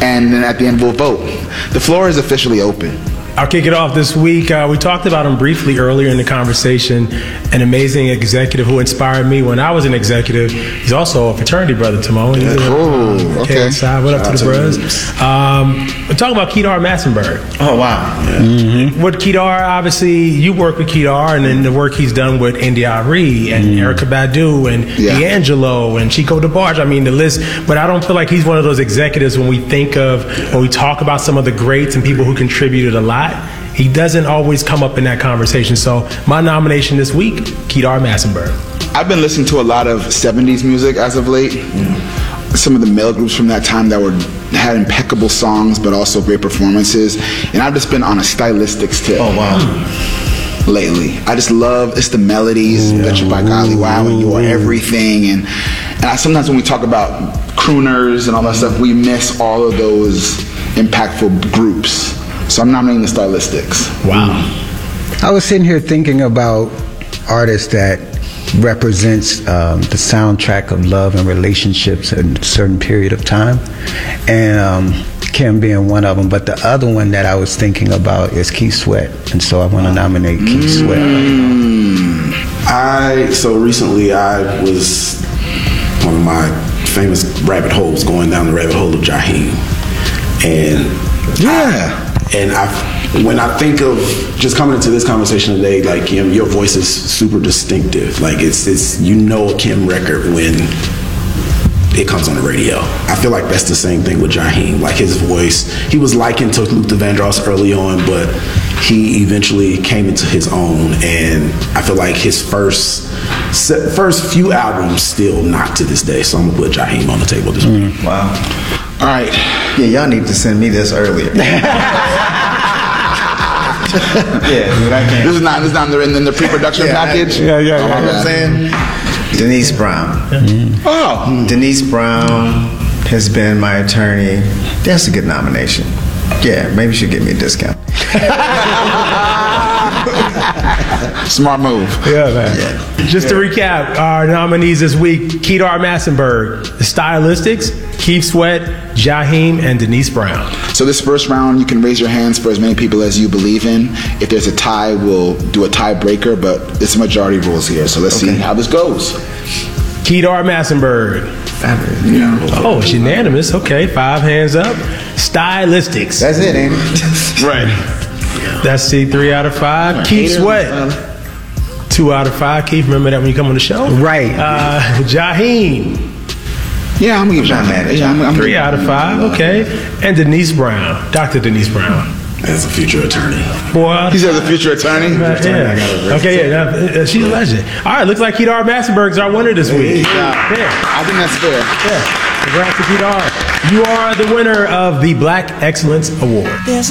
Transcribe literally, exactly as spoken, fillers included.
and then at the end we'll vote. The floor is officially open. I'll kick it off this week. Uh, we talked about him briefly earlier in the conversation. An amazing executive who inspired me when I was an executive. He's also a fraternity brother, Timon. He's Yeah. a, uh, okay. Side. What up Shout to the out to bros? Um, we're talking about Kedar Massenburg. Oh, wow. Yeah. Mm-hmm. What Kedar, obviously, you work with Kedar, and then the work he's done with India Arie and mm. Erykah Badu and yeah. D'Angelo and Chico DeBarge. I mean, the list. But I don't feel like he's one of those executives when we think of, when we talk about some of the greats and people who contributed a lot. He doesn't always come up in that conversation. So my nomination this week, Kedar Massenburg. I've been listening to a lot of seventies music as of late. Mm. Some of the male groups from that time that were had impeccable songs, but also great performances. And I've just been on a stylistics tip. Oh, wow. Lately. I just love, it's the melodies, Bet You By Golly Wow, and You Are Everything. And, and I, sometimes when we talk about crooners and all that stuff, we miss all of those impactful groups. So I'm nominating the stylistics. Wow. I was sitting here thinking about artists that represents um, the soundtrack of love and relationships in a certain period of time, and um, Kim being one of them. But the other one that I was thinking about is Keith Sweat, and so I want to nominate Keith Sweat. Mm. I so recently I was one of my famous rabbit holes, going down the rabbit hole of Jaheim, and yeah. I, And I, when I think of just coming into this conversation today, like Kim, your voice is super distinctive. Like it's, it's you know a Kim record when it comes on the radio. I feel like that's the same thing with Jaheim. Like his voice, he was likened to Luther Vandross early on, but he eventually came into his own. And I feel like his first first few albums still not to this day. So I'm gonna put Jaheim on the table this week. Mm, wow. All right. Yeah, y'all need to send me this earlier. Yeah, dude, I can't. This is not, this is not in the, in the pre-production yeah, package? I, Yeah, yeah, oh, yeah. You know what I'm saying? Denise Brown. Mm. Oh. Denise Brown has been my attorney. That's a good nomination. Yeah, maybe you should give me a discount. Smart move. Yeah, man. Yeah. Just to recap, our nominees this week, Kedar Massenburg, the Stylistics, Keith Sweat, Jaheim, and Denise Brown. So this first round, you can raise your hands for as many people as you believe in. If there's a tie, we'll do a tiebreaker, but it's majority rules here. So let's Okay. see how this goes. Kedar Massenburg. Yeah. Oh, it's unanimous. Okay, five hands up. Stylistics. That's it, ain't it? Right. That's C, three out of five. Keith Sweat, two out of five. Keith, remember that when you come on the show? Right. Uh, Jaheim, Yeah, I'm gonna give not John mad at yeah, I'm, I'm three out of five. Okay. And Denise Brown, Doctor Denise Brown. As a future attorney. Boy, He's a future attorney. yeah. Okay, yeah, that, uh, she's a legend. All right, looks like Kedar Massenburg's our winner this week. Yeah. Yeah. I think that's fair. Yeah. Congrats to Kedar. You are the winner of the Black Excellence Award.